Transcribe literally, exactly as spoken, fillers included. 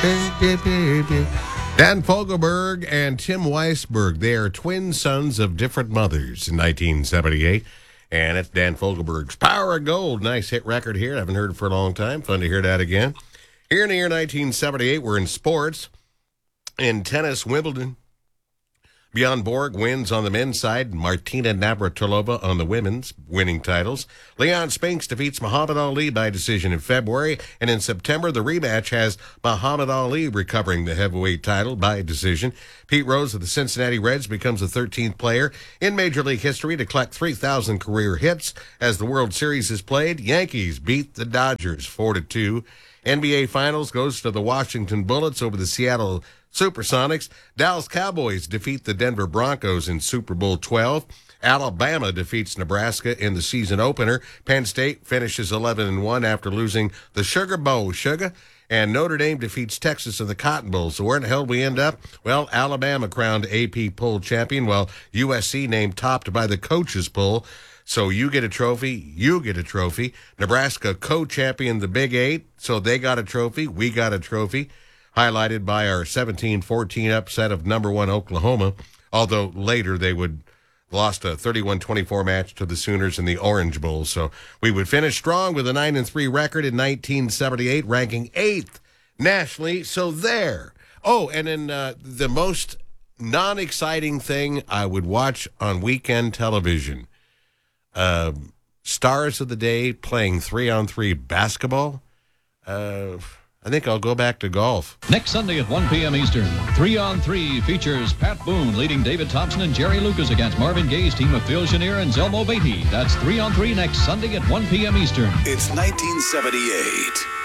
Dan Fogelberg and Tim Weisberg, they are twin sons of different mothers in nineteen seventy-eight. And it's Dan Fogelberg's Power of Gold. Nice hit record here. I haven't heard it for a long time. Fun to hear that again. Here in the year nineteen seventy-eight, we're in sports. In tennis, Wimbledon, Bjorn Borg wins on the men's side. Martina Navratilova on the women's, winning titles. Leon Spinks defeats Muhammad Ali by decision in February. And in September, the rematch has Muhammad Ali recovering the heavyweight title by decision. Pete Rose of the Cincinnati Reds becomes the thirteenth player in Major League history to collect three thousand career hits as the World Series is played. Yankees beat the Dodgers four to two. N B A Finals goes to the Washington Bullets over the Seattle Supersonics. Dallas Cowboys defeat the Denver Broncos in Super Bowl twelve. Alabama defeats Nebraska in the season opener. Penn State finishes eleven and one after losing the Sugar Bowl. Sugar. And Notre Dame defeats Texas in the Cotton Bowl. So where in the hell we end up? Well, Alabama crowned A P poll champion, while U S C named topped by the coaches poll. So you get a trophy, you get a trophy. Nebraska co-championed the Big Eight, so they got a trophy, we got a trophy. Highlighted by our seventeen fourteen upset of number one Oklahoma, although later they would lost a thirty-one twenty-four match to the Sooners in the Orange Bowl. So we would finish strong with a nine and three record in nineteen seventy-eight, ranking eighth nationally. So there. Oh, and then uh, the most non-exciting thing I would watch on weekend television, uh, stars of the day playing three-on-three basketball. Uh... I think I'll go back to golf. Next Sunday at one p.m. Eastern, three on three features Pat Boone leading David Thompson and Jerry Lucas against Marvin Gaye's team of Phil Chenier and Zelmo Beatty. That's three on three next Sunday at one p.m. Eastern. It's nineteen seventy-eight.